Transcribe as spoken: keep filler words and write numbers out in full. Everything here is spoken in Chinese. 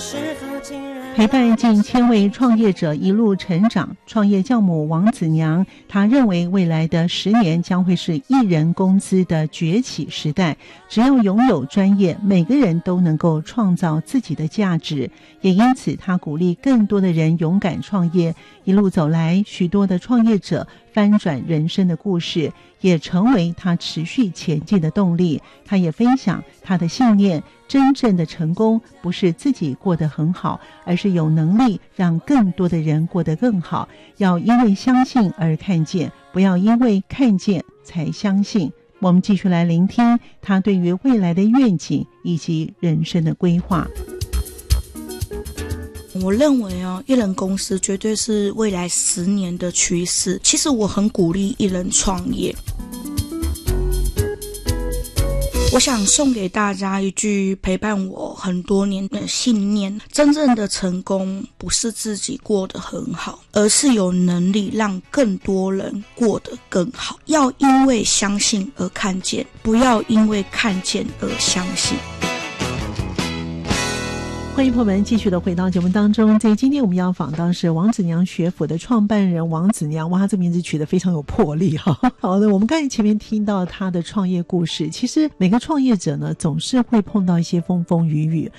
陪伴近千位创业者一路成长，创业教母王子娘，她认为未来的十年将会是艺人公司的崛起时代。只要拥有专业，每个人都能够创造自己的价值。也因此，她鼓励更多的人勇敢创业。一路走来，许多的创业者翻转人生的故事，也成为他持续前进的动力。他也分享他的信念，真正的成功不是自己过得很好，而是有能力让更多的人过得更好。要因为相信而看见，不要因为看见才相信。我们继续来聆听他对于未来的愿景以及人生的规划。 我认为哦，艺人公司绝对是未来十年的趋势。其实我很鼓励艺人创业。我想送给大家一句陪伴我很多年的信念：真正的成功不是自己过得很好，而是有能力让更多人过得更好。要因为相信而看见，不要因为看见而相信。 欢迎朋友们继续的回到节目当中。在今天我们要访到是王子娘学府的创办人王子娘。哇，这名字取得非常有魄力哈。好的，我们刚才前面听到他的创业故事，其实每个创业者呢总是会碰到一些风风雨雨，